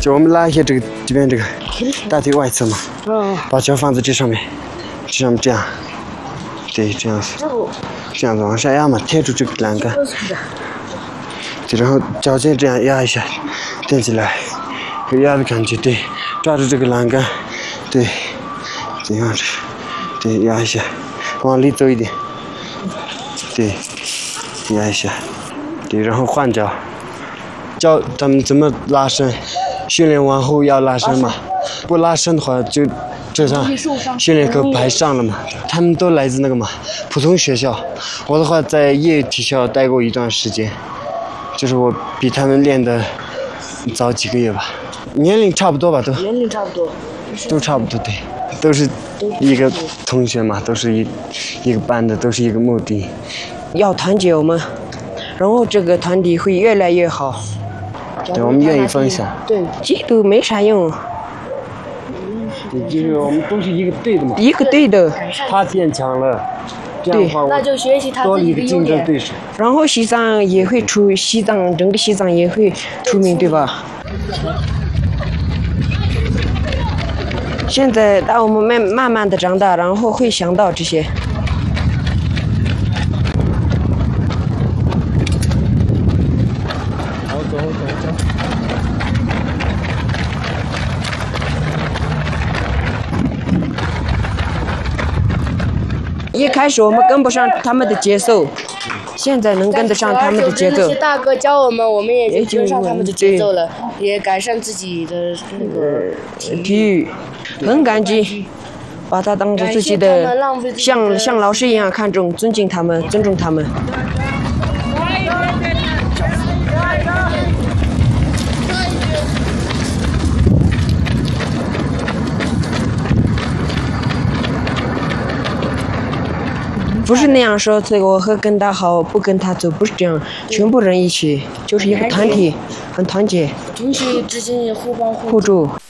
就我们拉一下这边这个大腿外侧嘛，把脚放在这上面这样，对，这样子往下压嘛，贴住这个栏杆，对，然后脚尖这样压一下，垫起来，有压的感觉，对，抓住这个栏杆，对，这样子，对，压一下，往里走一点，对，压一下，对，然后换脚，教他们怎么拉伸，训练完后要拉伸嘛，不拉伸的话就这样训练课排上了嘛。他们都来自那个嘛普通学校，我的话在业余体校待过一段时间，就是我比他们练的早几个月吧，年龄差不多吧都。 年龄差不多。 都差不多对，都是一个同学嘛，都是一个班的，都是一个目的。 要团结我们，然后这个团体会越来越好。 对，我们愿意分享。 对，嫉妒没啥用。 对，就是我们都是一个队的嘛。 一个队的。 他变强了，这样的话那就学习他多了一个自己的优点。 竞争对手。 然后西藏也会整个西藏也会出名，对吧？现在当我们慢慢的长大，然后会想到这些。 好，走。 一开始我们跟不上他们的节奏，现在能跟得上他们的节奏。 那些大哥教我们，我们也就跟上他们的节奏了，也改善自己的那个体育。很感激，把他当做自己的，像老师一样看重、尊敬他们、尊重他们。不是那样说，这个我会跟他好，不跟他走，不是这样，全部人一起，就是一个团体，很团结， 同学之间也互帮互助。